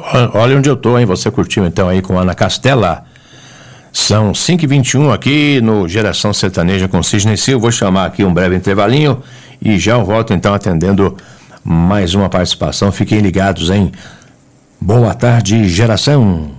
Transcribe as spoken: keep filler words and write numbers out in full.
Olha onde eu tô, hein? Você curtiu então aí com Ana Castela. São cinco e vinte e um aqui no Geração Sertaneja com Sidney Silva. Vou chamar aqui um breve intervalinho e já eu volto então atendendo mais uma participação. Fiquem ligados, hein? Boa tarde, Geração.